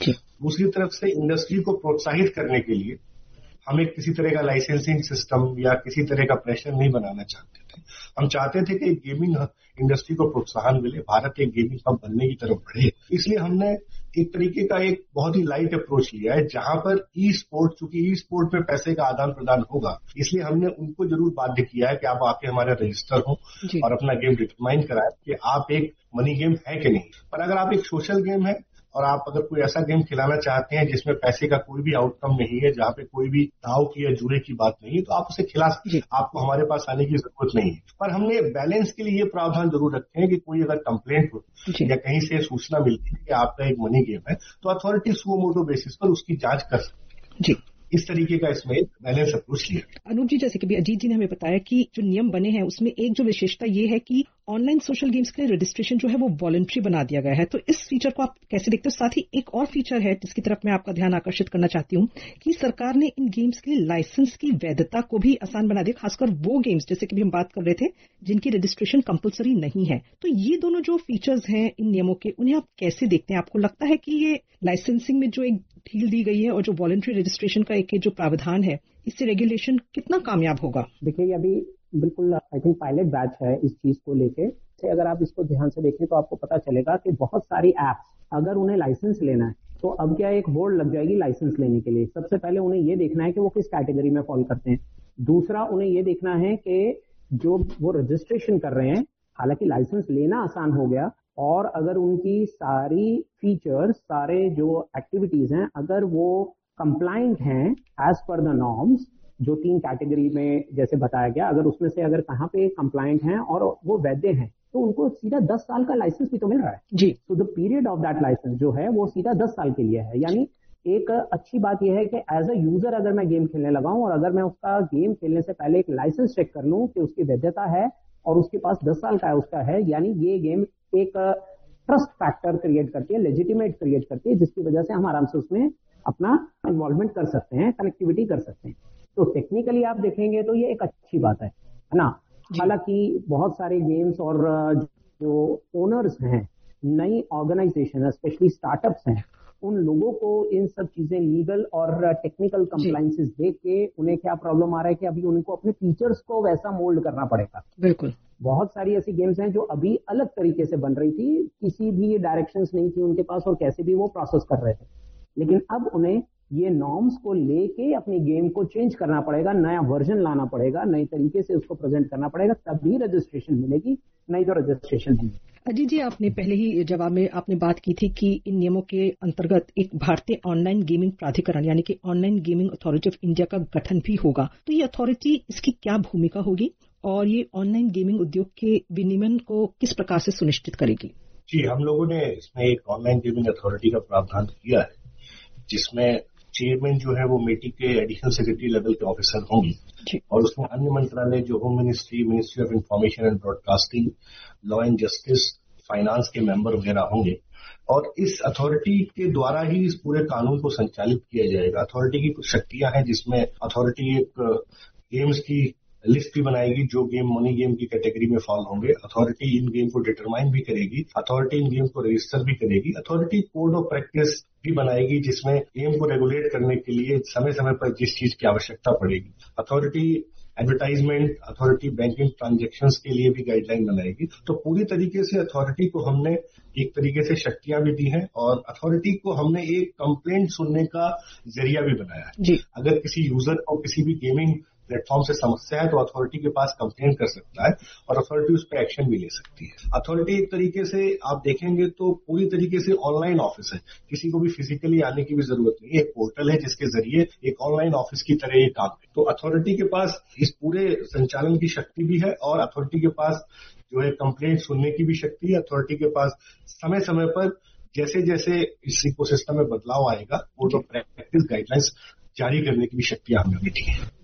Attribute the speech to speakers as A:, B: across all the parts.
A: दूसरी तरफ से इंडस्ट्री को प्रोत्साहित करने के लिए हम एक किसी तरह का लाइसेंसिंग सिस्टम या किसी तरह का प्रेशर नहीं बनाना चाहते थे। हम चाहते थे कि गेमिंग इंडस्ट्री को प्रोत्साहन मिले, भारत एक गेमिंग हब बनने की तरफ बढ़े। इसलिए हमने एक तरीके का एक बहुत ही लाइट अप्रोच लिया है, जहां पर ई स्पोर्ट, चूंकि ई स्पोर्ट में पैसे का आदान प्रदान होगा, इसलिए हमने उनको जरूर बाध्य किया है कि आप आके हमारे रजिस्टर हो और अपना गेम डिटरमाइन कराएं कि आप एक मनी गेम है कि नहीं। पर अगर आप एक सोशल गेम है और आप अगर कोई ऐसा गेम खिलाना चाहते हैं जिसमें पैसे का कोई भी आउटकम नहीं है, जहां पे कोई भी दाव की या जुए की बात नहीं है, तो आप उसे खिला सकते हैं, आपको हमारे पास आने की जरूरत नहीं है। पर हमने बैलेंस के लिए ये प्रावधान जरूर रखे हैं कि कोई अगर कंप्लेंट हो या कहीं से सूचना मिलती है कि आपका एक मनी गेम है, तो अथॉरिटी सुओ मोटो बेसिस पर उसकी जांच कर सकती है। इस तरीके का इसमें बैलेंस अप्रोच लिया।
B: अनूप जी, जैसे कि भी अजीत जी ने हमें बताया कि जो नियम बने हैं उसमें एक जो विशेषता ये है कि ऑनलाइन सोशल गेम्स के लिए रजिस्ट्रेशन जो है वो वॉलंटरी बना दिया गया है। तो इस फीचर को आप कैसे देखते हो? साथ ही एक और फीचर है जिसकी तरफ मैं आपका ध्यान आकर्षित करना चाहती हूँ कि सरकार ने इन गेम्स के लिए लाइसेंस की वैधता को भी आसान बना दिया, खासकर वो गेम्स जैसे कि भी हम बात कर रहे थे जिनकी रजिस्ट्रेशन कंपलसरी नहीं है। तो ये दोनों जो फीचर्स हैं इन नियमों के, उन्हें आप कैसे देखते हैं? आपको लगता है कि ये लाइसेंसिंग में जो एक ढील दी गई है और जो वॉलंटरी रजिस्ट्रेशन का एक जो प्रावधान है, इससे रेगुलेशन कितना कामयाब होगा?
C: देखिए, अभी बिल्कुल आई थिंक पायलट बैच है इस चीज को लेके। अगर आप इसको ध्यान से देखें तो आपको पता चलेगा कि बहुत सारी एप्स, अगर उन्हें लाइसेंस लेना है तो अब क्या एक बोर्ड लग जाएगी लाइसेंस लेने के लिए। सबसे पहले उन्हें ये देखना है कि वो किस कैटेगरी में फॉल करते हैं। दूसरा, उन्हें ये देखना है कि जो वो रजिस्ट्रेशन कर रहे हैं, हालांकि लाइसेंस लेना आसान हो गया, और अगर उनकी सारी फीचर्स, सारे जो एक्टिविटीज हैं, अगर वो कंप्लाइंट हैं एज पर द नॉर्म्स, जो 3 कैटेगरी में जैसे बताया गया, अगर उसमें से अगर कहाँ पे कंप्लाइंट हैं और वो वैध हैं, तो उनको सीधा 10 साल का लाइसेंस भी तो मिल रहा है
B: जी।
C: तो the period of that licence जो है वो सीधा 10 साल के लिए है। यानी एक अच्छी बात यह है कि एज अ यूजर अगर मैं गेम खेलने लगा हूं और अगर मैं उसका गेम खेलने से पहले एक लाइसेंस चेक कर लूं कि उसकी वैधता है और उसके पास 10 साल का है उसका है, यानी ये गेम एक ट्रस्ट फैक्टर क्रिएट करती है, लेजिटिमेट क्रिएट करती है, जिसकी वजह से हम आराम से उसमें अपना इन्वॉल्वमेंट कर सकते हैं, कनेक्टिविटी कर सकते हैं। तो टेक्निकली आप देखेंगे तो ये एक अच्छी बात है ना। हालांकि बहुत सारे गेम्स और जो ओनर्स हैं, नई ऑर्गेनाइजेशन स्पेशली स्टार्टअप्स हैं, उन लोगों को इन सब चीजें लीगल और टेक्निकल कंप्लायंसेस देख के उन्हें क्या प्रॉब्लम आ रहा है कि अभी उनको अपने फीचर्स को वैसा मोल्ड करना पड़ेगा।
B: बिल्कुल,
C: बहुत सारी ऐसी गेम्स हैं जो अभी अलग तरीके से बन रही थी, किसी भी डायरेक्शंस नहीं थी उनके पास और कैसे भी वो प्रोसेस कर रहे थे, लेकिन अब उन्हें ये नॉर्म्स को लेके अपनी गेम को चेंज करना पड़ेगा, नया वर्जन लाना पड़ेगा, नए तरीके से उसको प्रेजेंट करना पड़ेगा, तभी रजिस्ट्रेशन मिलेगी, नहीं तो रजिस्ट्रेशन नहीं।
B: अजीत जी, आपने पहले ही जवाब में आपने बात की थी कि इन नियमों के अंतर्गत एक भारतीय ऑनलाइन गेमिंग प्राधिकरण यानी कि online gaming authority of India का गठन भी होगा। तो ये अथॉरिटी, इसकी क्या भूमिका होगी और ये ऑनलाइन गेमिंग उद्योग के विनियमन को किस प्रकार से सुनिश्चित करेगी?
A: जी, हम लोगों ने इसमें एक ऑनलाइन गेमिंग अथॉरिटी का प्रावधान किया है, जिसमें चेयरमैन जो है वो मेटी के एडिशनल सेक्रेटरी लेवल के ऑफिसर होंगे और उसमें अन्य मंत्रालय जो home ministry, ministry of information and broadcasting, law and justice, finance के मेंबर वगैरह होंगे और इस अथॉरिटी के द्वारा ही इस पूरे कानून को संचालित किया जाएगा। अथॉरिटी की कुछ शक्तियां हैं, जिसमें अथॉरिटी एक गेम्स की लिस्ट भी बनाएगी जो गेम मनी गेम की कैटेगरी में फॉल होंगे। अथॉरिटी इन गेम को डिटरमाइन भी करेगी, अथॉरिटी इन गेम को रजिस्टर भी करेगी, अथॉरिटी कोड ऑफ प्रैक्टिस भी बनाएगी जिसमें गेम को रेगुलेट करने के लिए समय समय पर जिस चीज की आवश्यकता पड़ेगी। Authority advertisement, authority banking transactions के लिए भी गाइडलाइन बनाएगी। तो पूरी तरीके से अथॉरिटी को हमने एक तरीके से शक्तियां भी दी हैं और अथॉरिटी को हमने एक कंप्लेंट सुनने का जरिया भी बनाया है। अगर किसी यूजर को किसी भी गेमिंग प्लेटफॉर्म से समस्या है तो अथॉरिटी के पास कंप्लेंट कर सकता है और अथॉरिटी उस पर एक्शन भी ले सकती है। अथॉरिटी एक तरीके से आप देखेंगे तो पूरी तरीके से ऑनलाइन ऑफिस है, किसी को भी फिजिकली आने की भी जरूरत नहीं है। एक पोर्टल है जिसके जरिए एक ऑनलाइन ऑफिस की तरह ये काम है। तो अथॉरिटी के पास इस पूरे संचालन की शक्ति भी है और अथॉरिटी के पास जो है कंप्लेंट सुनने की भी शक्ति है। अथॉरिटी के पास समय समय पर जैसे जैसे इस इकोसिस्टम में बदलाव आएगा, कोड ऑफ प्रैक्टिस गाइडलाइंस जारी करने की भी शक्तियां हमें दी है।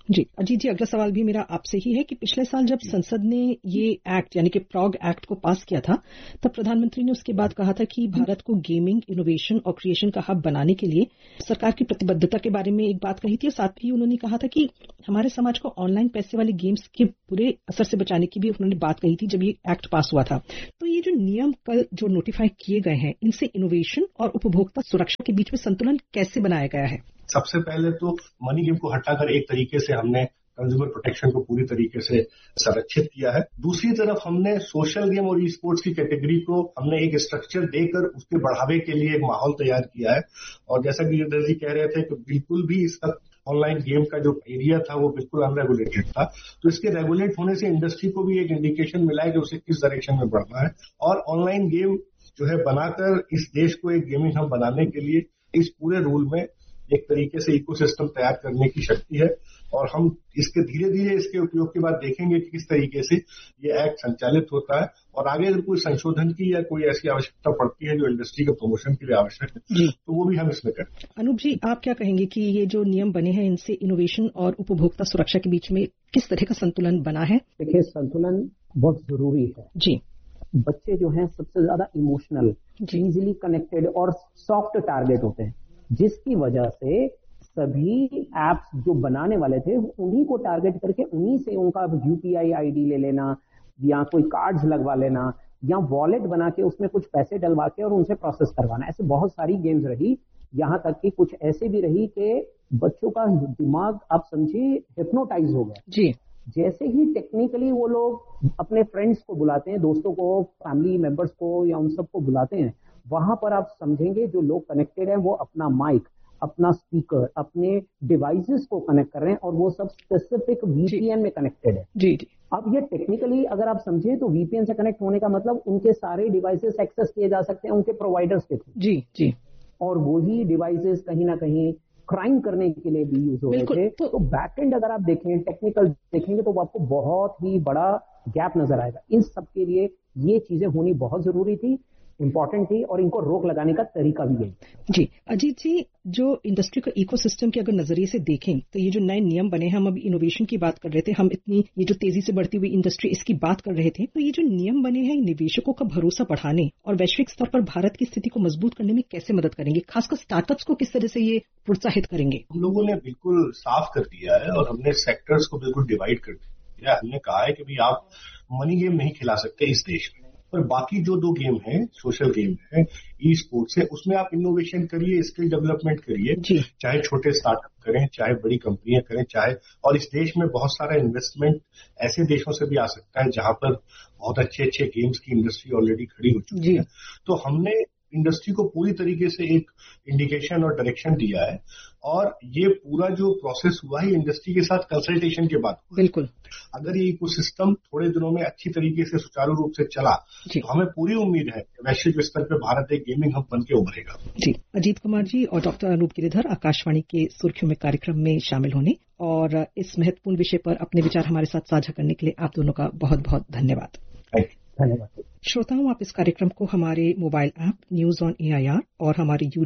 B: जी अजीत जी, अगला सवाल भी मेरा आपसे ही है कि पिछले साल जब संसद ने ये एक्ट यानी कि प्रॉग एक्ट को पास किया था, तब प्रधानमंत्री ने उसके बाद कहा था कि भारत को गेमिंग, इनोवेशन और क्रिएशन का हब बनाने के लिए सरकार की प्रतिबद्धता के बारे में एक बात कही थी। और साथ ही उन्होंने कहा था कि हमारे समाज को ऑनलाइन पैसे वाले गेम्स के बुरे असर से बचाने की भी उन्होंने बात कही थी जब ये एक्ट पास हुआ था। तो ये जो नियम कल जो नोटिफाई किए गए हैं, इनसे इनोवेशन और उपभोक्ता सुरक्षा के बीच में संतुलन कैसे बनाया गया है?
A: सबसे पहले तो मनी गेम को हटाकर एक तरीके से हमने कंज्यूमर प्रोटेक्शन को पूरी तरीके से संरक्षित किया है। दूसरी तरफ हमने सोशल गेम और ई स्पोर्ट्स की कैटेगरी को हमने एक स्ट्रक्चर देकर उसके बढ़ावे के लिए एक माहौल तैयार किया है। और जैसा कि गिरिधर जी कह रहे थे कि बिल्कुल भी इसका ऑनलाइन गेम का जो एरिया था वो बिल्कुल अनरेगुलेटेड था, तो इसके रेगुलेट होने से इंडस्ट्री को भी एक इंडिकेशन मिला है कि उसे किस डायरेक्शन में बढ़ना है। और ऑनलाइन गेम जो है बनाकर इस देश को एक गेमिंग हब बनाने के लिए इस पूरे रूल में एक तरीके से इकोसिस्टम तैयार करने की शक्ति है। और हम इसके धीरे धीरे इसके उपयोग के बाद देखेंगे कि किस तरीके से ये एक्ट संचालित होता है। और आगे अगर कोई संशोधन की या कोई ऐसी आवश्यकता पड़ती है जो इंडस्ट्री के प्रमोशन के लिए आवश्यक है, तो वो भी हम इसमें करें।
B: अनूप जी, आप क्या कहेंगे कि ये जो नियम बने हैं, इनसे इनोवेशन और उपभोक्ता सुरक्षा के बीच में किस तरह का संतुलन बना है?
C: देखिए, संतुलन बहुत जरूरी है
B: जी।
C: बच्चे जो हैं सबसे ज्यादा इमोशनल, इजीली कनेक्टेड और सॉफ्ट टारगेट होते हैं, जिसकी वजह से सभी एप्स जो बनाने वाले थे उन्हीं को टारगेट करके उन्हीं से उनका यूपीआई आईडी ले लेना या कोई कार्ड्स लगवा लेना या वॉलेट बना के उसमें कुछ पैसे डलवा के और उनसे प्रोसेस करवाना। ऐसे बहुत सारी गेम्स रही, यहाँ तक कि कुछ ऐसे भी रही कि बच्चों का दिमाग आप समझिए हिप्नोटाइज हो गया।
B: जी।
C: जैसे ही टेक्निकली वो लोग अपने फ्रेंड्स को बुलाते हैं, दोस्तों को, फैमिली मेंबर्स को या उन सबको बुलाते हैं, वहां पर आप समझेंगे जो लोग कनेक्टेड हैं वो अपना माइक, अपना स्पीकर, अपने डिवाइसेस को कनेक्ट कर रहे हैं और वो सब स्पेसिफिक वीपीएन में कनेक्टेड है।
B: जी जी।
C: अब ये टेक्निकली अगर आप समझें तो वीपीएन से कनेक्ट होने का मतलब उनके सारे डिवाइसेस एक्सेस किए जा सकते हैं उनके प्रोवाइडर्स के थ्रू।
B: जी जी।
C: और वही डिवाइसेस कहीं ना कहीं क्राइम करने के लिए भी यूज हो रहे थे। तो बैक एंड अगर आप देखें, टेक्निकल देखेंगे तो आपको बहुत ही बड़ा गैप नजर आएगा। इन सब के लिए ये चीजें होनी बहुत जरूरी थी, इम्पोर्टेंट थी, और इनको रोक लगाने का तरीका भी यही।
B: जी अजीत जी, जो इंडस्ट्री का इकोसिस्टम के अगर नजरिए से देखें तो ये जो नए नियम बने हैं, हम अभी इनोवेशन की बात कर रहे थे, हम इतनी ये जो तेजी से बढ़ती हुई इंडस्ट्री इसकी बात कर रहे थे, तो ये जो नियम बने हैं निवेशकों का भरोसा बढ़ाने और वैश्विक स्तर पर भारत की स्थिति को मजबूत करने में कैसे मदद करेंगे? खासकर स्टार्टअप्स को किस तरह से ये प्रोत्साहित करेंगे?
A: हम लोगों ने बिल्कुल साफ कर दिया है और हमने सेक्टर्स को बिल्कुल डिवाइड कर दिया। हमने कहा है कि भाई आप मनी गेम नहीं खिला सकते इस देश में, पर बाकी जो दो गेम हैं, सोशल गेम है, ई स्पोर्ट्स है, उसमें आप इनोवेशन करिए, स्किल डेवलपमेंट करिए, चाहे छोटे स्टार्टअप करें, चाहे बड़ी कंपनियां करें, चाहे, और इस देश में बहुत सारा इन्वेस्टमेंट ऐसे देशों से भी आ सकता है जहां पर बहुत अच्छे अच्छे गेम्स की इंडस्ट्री ऑलरेडी खड़ी हो चुकी है। तो हमने इंडस्ट्री को पूरी तरीके से एक इंडिकेशन और डायरेक्शन दिया है और ये पूरा जो प्रोसेस हुआ है इंडस्ट्री के साथ कंसल्टेशन के बाद।
B: बिल्कुल।
A: अगर ये इकोसिस्टम थोड़े दिनों में अच्छी तरीके से सुचारू रूप से चला तो हमें पूरी उम्मीद है कि वैश्विक स्तर पर भारत एक गेमिंग हब बन के उभरेगा।
B: जी, अजीत कुमार जी और डॉक्टर अनूप गिरिधर, आकाशवाणी के सुर्खियों में कार्यक्रम में शामिल होने और इस महत्वपूर्ण विषय पर अपने विचार हमारे साथ साझा करने के लिए आप दोनों का बहुत बहुत धन्यवाद।
C: धन्यवाद।
B: श्रोताओं, आप इस कार्यक्रम को हमारे mobile app news on AIR और हमारे